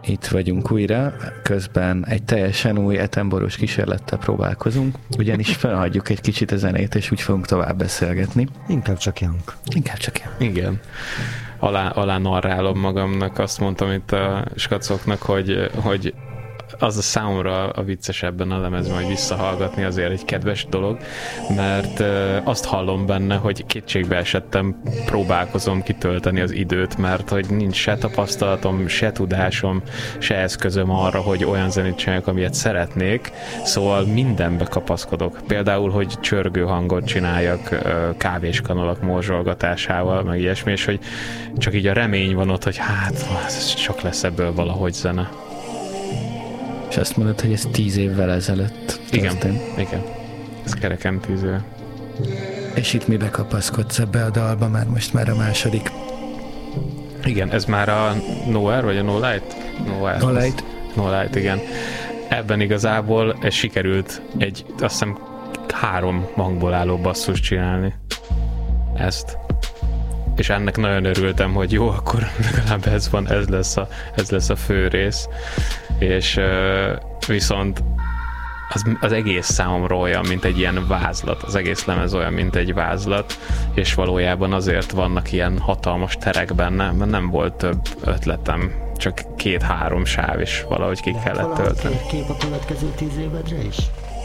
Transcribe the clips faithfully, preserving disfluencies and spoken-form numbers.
itt vagyunk újra, közben egy teljesen új etemboros kísérlettel próbálkozunk, ugyanis felhagyjuk egy kicsit a zenét, és úgy fogunk tovább beszélgetni. Inkább csak Jank. Inkább csak Jank. Igen. Alá, alá narrálom magamnak, azt mondtam itt a skacoknak, hogy, hogy az a számomra a vicces ebben a lemezben, hogy visszahallgatni azért egy kedves dolog, mert azt hallom benne, hogy kétségbe esettem, próbálkozom kitölteni az időt, mert hogy nincs se tapasztalatom, se tudásom, se eszközöm arra, hogy olyan zenét csináljak, amilyet szeretnék, szóval mindenbe kapaszkodok. Például, hogy csörgő hangot csináljak kávéskanalak morzsolgatásával, meg ilyesmi, és hogy csak így a remény van ott, hogy hát, csak lesz ebből valahogy zene. És azt mondod, hogy ez tíz évvel ezelőtt történt. Igen, igen. Ez kereken tíz év. És itt mibe kapaszkodsz ebbe a dalba? Már most már a második. Igen, ez már a Nowhere, vagy a No Light? Nowhere. No Light. No Light, igen. Ebben igazából ez sikerült egy, azt hiszem, három hangból álló basszus csinálni. Ezt. És ennek nagyon örültem, hogy jó, akkor legalább ez van, ez lesz a, ez lesz a fő rész. És uh, viszont az, az egész számomra olyan, mint egy ilyen vázlat, az egész lemez olyan, mint egy vázlat, és valójában azért vannak ilyen hatalmas terek benne, mert nem volt több ötletem, csak két-három sáv, és valahogy ki lehet kellett tölteni. Kép a következő tíz évedre is?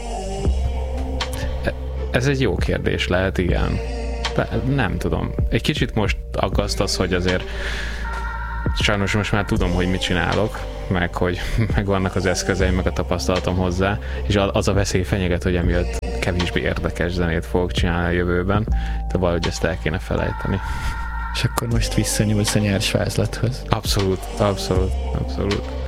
Ez egy jó kérdés lehet, igen. De nem tudom. Egy kicsit most aggaszt az, hogy azért sajnos most már tudom, hogy mit csinálok, meg hogy meg vannak az eszközeim, meg a tapasztalatom hozzá, és az a veszély fenyeget, hogy emiatt kevésbé érdekes zenét fogok csinálni a jövőben, de valahogy ezt el kéne felejteni. És akkor most visszanyúlsz a nyers vázlathoz. Abszolút, abszolút, abszolút.